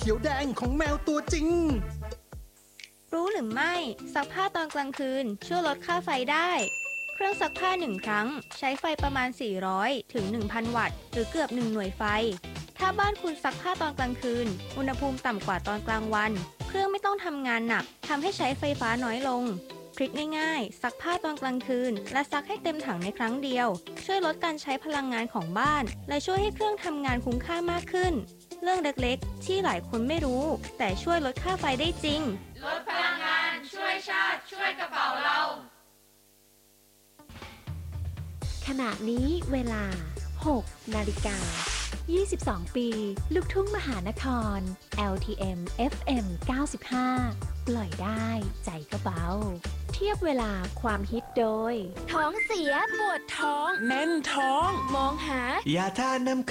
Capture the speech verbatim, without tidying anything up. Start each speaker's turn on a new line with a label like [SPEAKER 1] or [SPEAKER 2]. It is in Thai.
[SPEAKER 1] เขียวแดงของแมวตัวจริง
[SPEAKER 2] รู้หรือไม่ซักผ้าตอนกลางคืนช่วยลดค่าไฟได้เครื่องซักผ้าหนึ่งครั้งใช้ไฟประมาณสี่ร้อยถึง หนึ่งพัน วัตต์หรือเกือบหนึ่งหน่วยไฟถ้าบ้านคุณซักผ้าตอนกลางคืนอุณหภูมิต่ำกว่าตอนกลางวันเครื่องไม่ต้องทำงานหนักทำให้ใช้ไฟฟ้าน้อยลงทริคง่ายๆซักผ้าตอนกลางคืนและซักให้เต็มถังในครั้งเดียวช่วยลดการใช้พลังงานของบ้านและช่วยให้เครื่องทำงานคุ้มค่ามากขึ้นเรื่องเล็กๆที่หลายคนไม่รู้แต่ช่วยลดค่าไฟได้จริง
[SPEAKER 3] ลดพลังงานช่วยชาติช่วยกระเป๋าเรา
[SPEAKER 4] ขณะนี้เวลาหกนาฬิกายี่สิบสองปีลูกทุ่งมหานคร แอล ที เอ็ม เอฟ เอ็ม เก้าสิบห้า ปล่อยได้ใจก็เบาเทียบเวลาความฮิตโดยท้องเสียปวดท้อง
[SPEAKER 5] แน่นท้อง
[SPEAKER 4] มองหา
[SPEAKER 5] ยาทาน้ำ